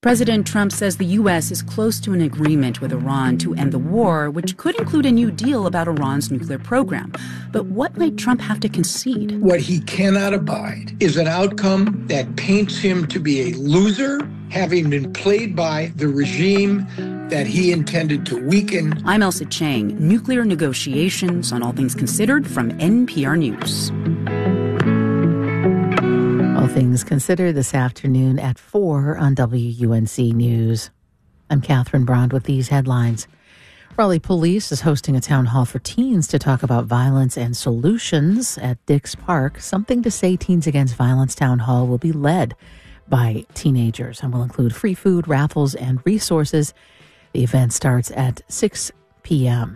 President Trump says the U.S. is close to an agreement with Iran to end the war, which could include a new deal about Iran's nuclear program. But what might Trump have to concede? What he cannot abide is an outcome that paints him to be a loser, having been played by the regime that he intended to weaken. I'm Elsa Chang. Nuclear negotiations on All Things Considered from NPR News. All Things Considered this afternoon at 4 on WUNC News. I'm Catherine Brond with these headlines. Raleigh Police is hosting a town hall for teens to talk about violence and solutions at Dix Park. Something to Say Teens Against Violence Town Hall will be led by teenagers and will include free food, raffles, and resources. The event starts at 6 p.m.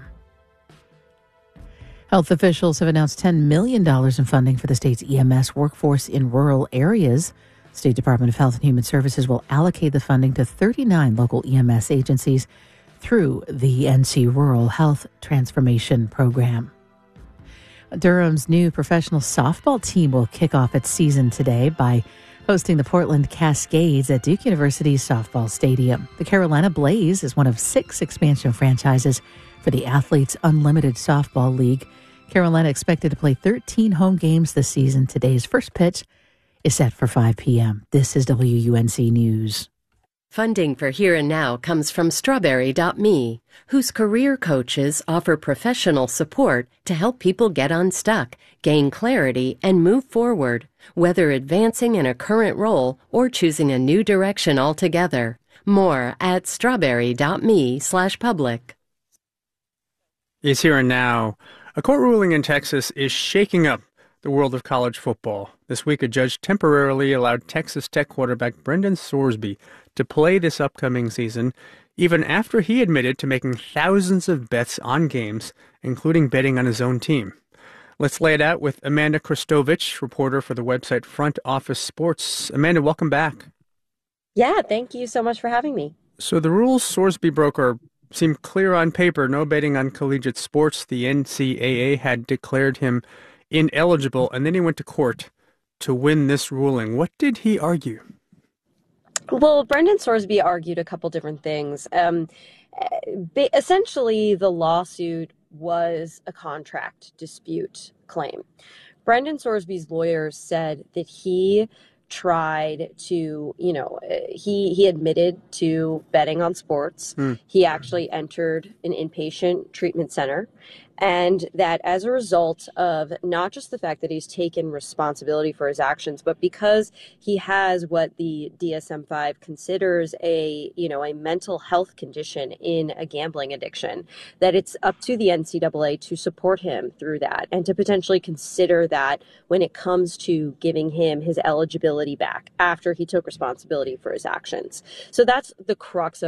Health officials have announced $10 million in funding for the state's EMS workforce in rural areas. State Department of Health and Human Services will allocate the funding to 39 local EMS agencies through the NC Rural Health Transformation Program. Durham's new professional softball team will kick off its season today by hosting the Portland Cascades at Duke University's softball stadium. The Carolina Blaze is one of 6 expansion franchises for the Athletes Unlimited Softball League. Carolina expected to play 13 home games this season. Today's first pitch is set for 5 p.m. This is WUNC News. Funding for Here and Now comes from Strawberry.me, whose career coaches offer professional support to help people get unstuck, gain clarity, and move forward, whether advancing in a current role or choosing a new direction altogether. More at strawberry.me/public. Is Here and Now. A court ruling in Texas is shaking up the world of college football. This week, a judge temporarily allowed Texas Tech quarterback Brendan Sorsby to play this upcoming season, even after he admitted to making thousands of bets on games, including betting on his own team. Let's lay it out with Amanda Kristovich, reporter for the website Front Office Sports. Amanda, welcome back. Yeah, thank you so much for having me. So the rules Sorsby broke seem clear on paper. No betting on collegiate sports. The NCAA had declared him ineligible, and then he went to court to win this ruling. What did he argue? Well, Brendan Sorsby argued a couple different things. Essentially, the lawsuit was a contract dispute claim. Brendan Sorsby's lawyers said that he tried to, he admitted to betting on sports. He actually entered an inpatient treatment center. And that as a result of not just the fact that he's taken responsibility for his actions, but because he has what the DSM-5 considers a mental health condition in a gambling addiction, that it's up to the NCAA to support him through that and to potentially consider that when it comes to giving him his eligibility back after he took responsibility for his actions. So that's the crux of